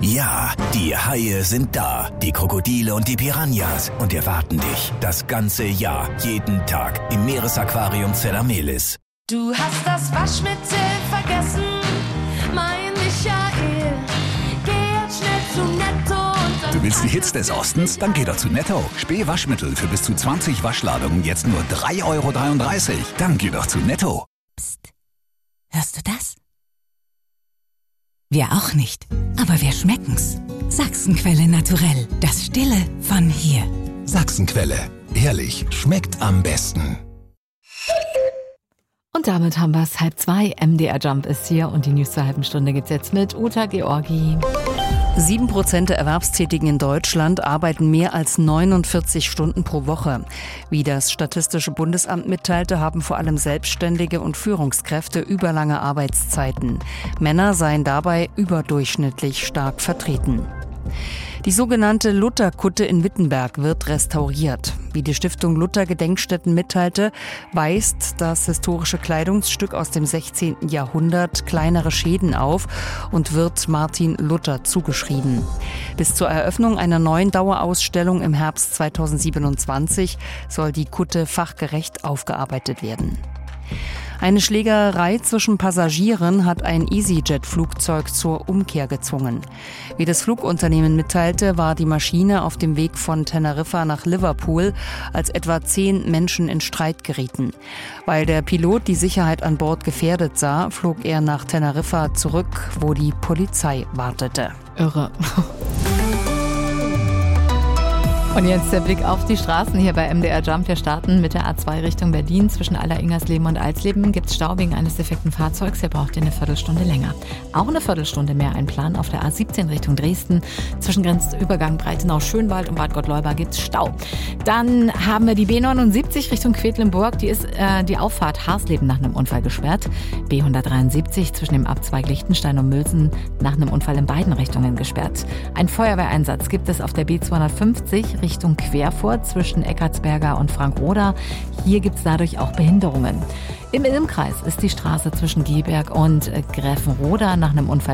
Ja, die Haie sind da, die Krokodile und die Piranhas und erwarten dich das ganze Jahr, jeden Tag im Meeresaquarium Zella-Mehlis. Du hast das Waschmittel vergessen, mein Michael. Geh jetzt schnell zu Netto und dann... Du willst die Hits des Ostens? Dann geh doch zu Netto. Spähwaschmittel für bis zu 20 Waschladungen jetzt nur 3,33 €. Dann geh doch zu Netto. Psst. Hörst du das? Wir auch nicht, aber wir schmecken's. Sachsenquelle naturell, das Stille von hier. Sachsenquelle, ehrlich, schmeckt am besten. Und damit haben wir es 1:30. MDR Jump ist hier und die News zur halben Stunde gibt's jetzt mit Uta Georgi. 7% der Erwerbstätigen in Deutschland arbeiten mehr als 49 Stunden pro Woche. Wie das Statistische Bundesamt mitteilte, haben vor allem Selbstständige und Führungskräfte überlange Arbeitszeiten. Männer seien dabei überdurchschnittlich stark vertreten. Die sogenannte Luther-Kutte in Wittenberg wird restauriert. Wie die Stiftung Luther Gedenkstätten mitteilte, weist das historische Kleidungsstück aus dem 16. Jahrhundert kleinere Schäden auf und wird Martin Luther zugeschrieben. Bis zur Eröffnung einer neuen Dauerausstellung im Herbst 2027 soll die Kutte fachgerecht aufgearbeitet werden. Eine Schlägerei zwischen Passagieren hat ein EasyJet-Flugzeug zur Umkehr gezwungen. Wie das Flugunternehmen mitteilte, war die Maschine auf dem Weg von Teneriffa nach Liverpool, als etwa 10 Menschen in Streit gerieten. Weil der Pilot die Sicherheit an Bord gefährdet sah, flog er nach Teneriffa zurück, wo die Polizei wartete. Irre. Und jetzt der Blick auf die Straßen hier bei MDR Jump. Wir starten mit der A2 Richtung Berlin. Zwischen Aller-Ingersleben und Alsleben gibt es Stau wegen eines defekten Fahrzeugs. Hier braucht ihr eine Viertelstunde länger. Auch eine Viertelstunde mehr einplanen auf der A17 Richtung Dresden. Zwischen Grenzübergang Breitenau-Schönwald und Bad Gottleuba gibt es Stau. Dann haben wir die B79 Richtung Quedlinburg. Die ist die Auffahrt Harsleben nach einem Unfall gesperrt. B173 zwischen dem Abzweig Lichtenstein und Mülsen nach einem Unfall in beiden Richtungen gesperrt. Ein Feuerwehreinsatz gibt es auf der B250 Richtung Querfurt zwischen Eckartsberger und Frankroda. Hier gibt es dadurch auch Behinderungen. Im Ilmkreis ist die Straße zwischen Gehberg und Gräfenroda nach einem Unfall